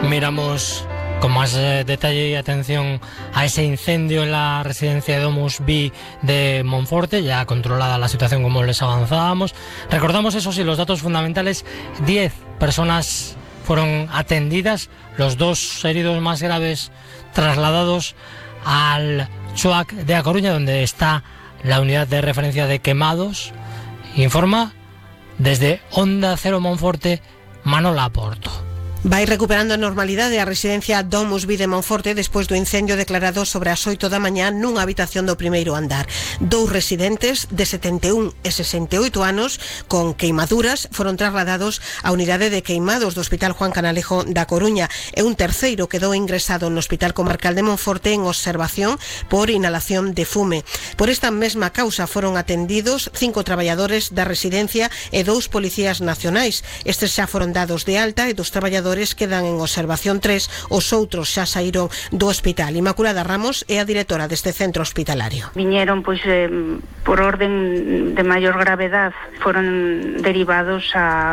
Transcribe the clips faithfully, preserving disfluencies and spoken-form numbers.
Miramos con más eh, detalle y atención a ese incendio en la residencia de Domus Vi de Monforte, ya controlada la situación como les avanzábamos. Recordamos, eso sí, los datos fundamentales: diez personas fueron atendidas, los dos heridos más graves trasladados al CHUAC de A Coruña, donde está la unidad de referencia de quemados. Informa desde Onda Cero Monforte Manola Porto. Vai recuperando a normalidade a residencia Domus Vi de Monforte despois do incendio declarado sobre as oito da mañá nunha habitación do primeiro andar. Dous residentes de setenta e un e sesenta e oito anos con queimaduras foron trasladados á unidade de queimados do Hospital Juan Canalejo da Coruña, e un terceiro quedou ingresado no Hospital Comarcal de Monforte en observación por inhalación de fume. Por esta mesma causa foron atendidos cinco traballadores da residencia e dous policías nacionais. Estes xa foron dados de alta e dos traballadores quedan en observación tres, os outros xa saíron do hospital. Inmaculada Ramos é a directora deste centro hospitalario. Viñeron pois eh, por orden de maior gravedad, foron derivados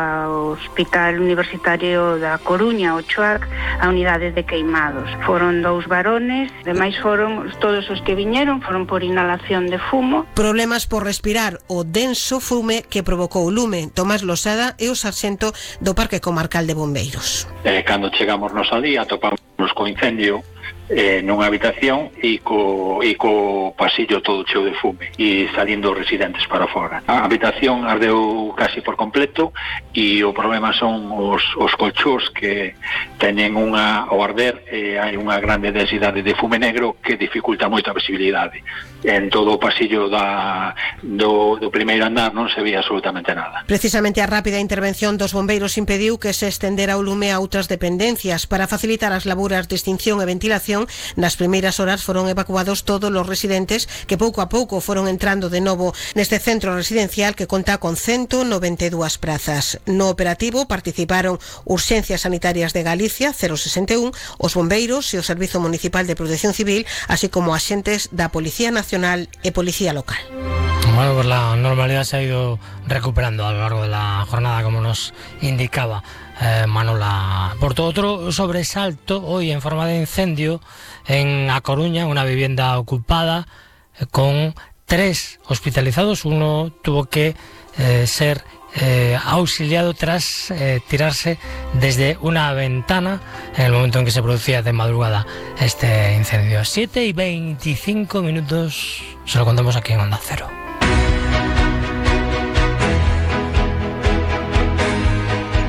ao Hospital Universitario da Coruña, o CHUAC, a unidade de queimados. Foron dous varones, demais foron todos os que viñeron foron por inhalación de fumo. Problemas por respirar o denso fume que provocou o lume. Tomás Losada é o sarxento do Parque Comarcal de Bombeiros. Eh, cando chegamos nos alí atopamos co incendio eh, nunha habitación e co, e co pasillo todo cheo de fume e salindo os residentes para fora. A habitación ardeu casi por completo e o problema son os, os colchós que teñen unha, ao arder eh, hai unha grande densidade de fume negro que dificulta moito a visibilidade. En todo o pasillo da, do, do primeiro andar non se veía absolutamente nada. Precisamente a rápida intervención dos bombeiros impediu que se estendera o lume a outras dependencias. Para facilitar as laburas de extinción e ventilación, nas primeiras horas foron evacuados todos os residentes que pouco a pouco foron entrando de novo neste centro residencial que conta con ciento noventa e dúas prazas. No operativo participaron Urxencias Sanitarias de Galicia, cero sesenta e un, os bombeiros e o Servizo Municipal de Protección Civil, así como axentes da Policía Nacional e Policía Local. Bueno, pues la normalidad se ha ido recuperando a lo largo de la jornada, como nos indicaba eh, Manola. Por todo, otro sobresalto hoy en forma de incendio en A Coruña, una vivienda ocupada eh, con tres hospitalizados. Uno tuvo que eh, ser eh, auxiliado tras eh, tirarse desde una ventana en el momento en que se producía de madrugada este incendio. siete y veinticinco minutos, se lo contamos aquí en Onda Cero.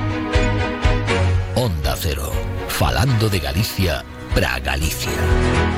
Onda Cero, falando de Galicia para Galicia.